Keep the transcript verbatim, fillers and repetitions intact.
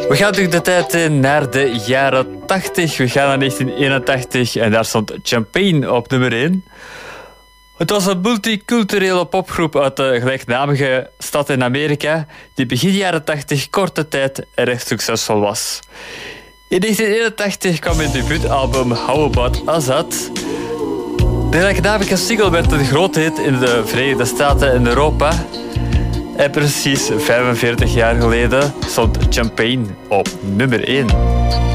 We gaan terug de tijd in naar de jaren tachtig. We gaan naar negentien eenentachtig en daar stond Champagne op nummer één. Het was een multiculturele popgroep uit de gelijknamige stad in Amerika die begin jaren tachtig korte tijd erg succesvol was. In negentien eenentachtig kwam hun debuutalbum How About Us uit. De gelijknamige single werd een grote hit in de Verenigde Staten en Europa. En precies vijfenveertig jaar geleden stond Champagne op nummer één.